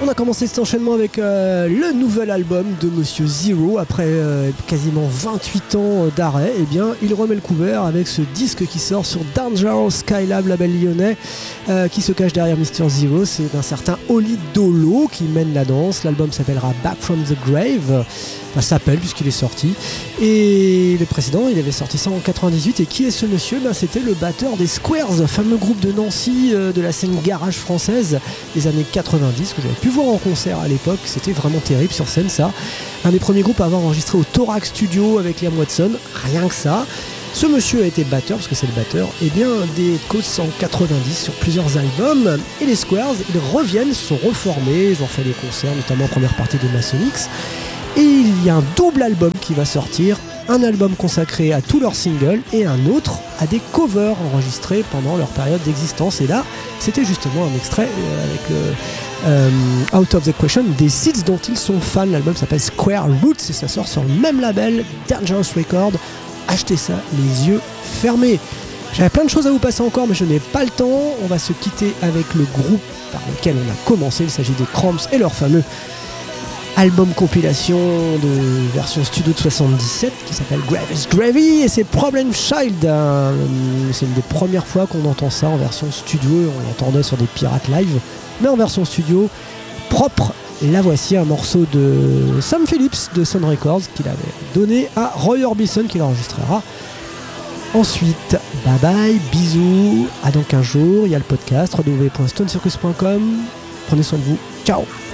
a commencé cet enchaînement avec le nouvel album de Monsieur Zero. Après quasiment 28 ans d'arrêt, eh bien, il remet le couvert avec ce disque qui sort sur Dangerous Skylab, label lyonnais, qui se cache derrière Mr. Zero. C'est d'un certain Oli Dolo qui mène la danse. L'album s'appellera Back from the Grave. Enfin, s'appelle puisqu'il est sorti. Et le précédent, il avait sorti ça en 98. Et qui est ce monsieur? C'était le batteur des Squares, fameux groupe de Nancy, de la scène garage française des années 90, que j'avais pu voir en concert à l'époque. C'était vraiment terrible sur scène, ça. Un des premiers groupes à avoir enregistré au Thorax Studio avec Liam Watson, rien que ça. Ce monsieur a été batteur, parce que c'est le batteur, des Coats en 90 sur plusieurs albums. Et les Squares, ils reviennent, se sont reformés, ils ont fait des concerts, notamment en première partie des Masonics. Et il y a un double album qui va sortir, un album consacré à tous leurs singles et un autre à des covers enregistrés pendant leur période d'existence. Et là, c'était justement un extrait avec Out of the Question des Seeds dont ils sont fans. L'album s'appelle Square Roots et ça sort sur le même label, Dangerous Records. Achetez ça les yeux fermés. J'avais plein de choses à vous passer encore, mais je n'ai pas le temps. On va se quitter avec le groupe par lequel on a commencé. Il s'agit des Cramps et leur fameux album compilation de version studio de 77 qui s'appelle Grave is Gravy, et c'est Problem Child. C'est une des premières fois qu'on entend ça en version studio. On l'entendait sur des pirates live, mais en version studio propre. La voici, un morceau de Sam Phillips de Sun Records qu'il avait donné à Roy Orbison, qui l'enregistrera ensuite. Bye bye, bisous, à dans 15 jours. Il y a le podcast www.stonecircus.com. Prenez soin de vous, ciao.